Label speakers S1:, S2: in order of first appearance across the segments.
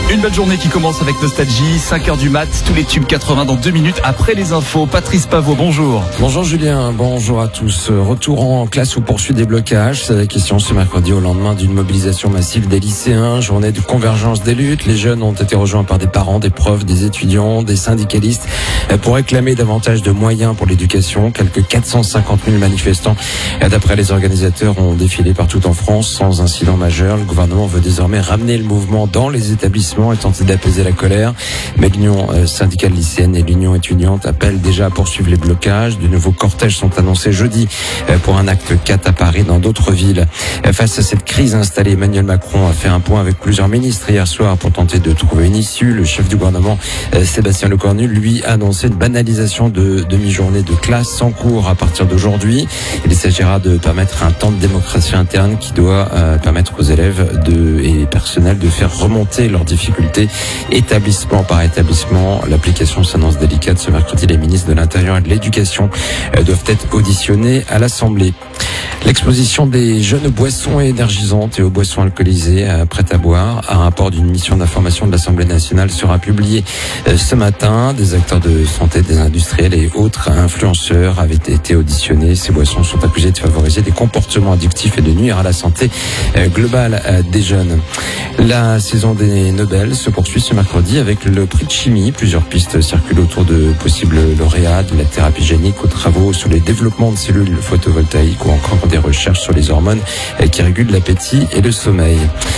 S1: Une belle journée qui commence avec Nostalgie, 5h du mat, tous les tubes 80 dans 2 minutes après les infos. Patrice Paveau, bonjour.
S2: Bonjour Julien, bonjour à tous. Retour en classe ou poursuite des blocages, c'est la question ce mercredi au lendemain d'une mobilisation massive des lycéens, journée de convergence des luttes. Les jeunes ont été rejoints par des parents, des profs, des étudiants, des syndicalistes pour réclamer davantage de moyens pour l'éducation. Quelques 450 000 manifestants, d'après les organisateurs, ont défilé partout en France sans incident majeur. Le gouvernement veut désormais ramener le mouvement dans les établissements et tenter d'apaiser la colère. Mais l'Union syndicale lycéenne et l'Union étudiante appellent déjà à poursuivre les blocages. De nouveaux cortèges sont annoncés jeudi pour un acte 4 à Paris, dans d'autres villes. Face à cette crise installée, Emmanuel Macron a fait un point avec plusieurs ministres hier soir pour tenter de trouver une issue. Le chef du gouvernement, Sébastien Lecornu, lui a annoncé une banalisation de demi-journée de classe sans cours à partir d'aujourd'hui. Il s'agira de permettre un temps de démocratie interne qui doit permettre aux élèves et personnels de faire remonter leurs difficultés établissement par établissement. L'application s'annonce délicate. Ce mercredi, les ministres de l'Intérieur et de l'Éducation doivent être auditionnés à l'Assemblée. L'exposition des jeunes boissons énergisantes et aux boissons alcoolisées prêtes à boire, un rapport d'une mission d'information de l'Assemblée nationale sera publié ce matin. Des acteurs de santé, des industriels et autres influenceurs avaient été auditionnés. Ces boissons sont accusées de favoriser des comportements addictifs et de nuire à la santé globale des jeunes. La saison des Nobel se poursuit ce mercredi avec le prix de chimie. Plusieurs pistes circulent autour de possibles lauréats, de la thérapie génique aux travaux sur les développements de cellules photovoltaïques ou encore des recherches sur les hormones qui régulent l'appétit et le sommeil.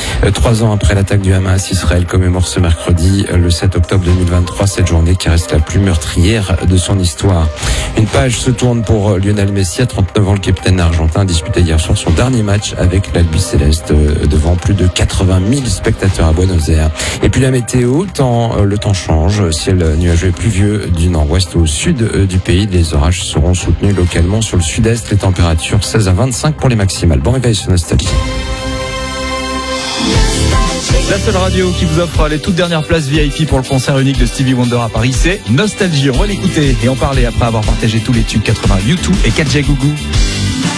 S2: 3 ans après l'attaque du Hamas, Israël commémore ce mercredi, le 7 octobre 2023, cette journée qui reste la plus meurtrière de son histoire. Une page se tourne pour Lionel Messi, à 39 ans, le capitaine argentin a disputé hier soir son dernier match avec l'Albi Céleste devant plus de 80 000 spectateurs à Buenos Aires. Et puis la météo, le temps change, ciel nuageux et pluvieux du nord-ouest au sud du pays. Les orages seront soutenus localement sur le sud-est, les températures 16 à 25 pour les maximales. Bon réveil sur Nostalgie.
S1: La seule radio qui vous offre les toutes dernières places VIP pour le concert unique de Stevie Wonder à Paris, c'est Nostalgie. On va l'écouter et en parler après avoir partagé tous les tubes 80 U2 et 4J Gougou.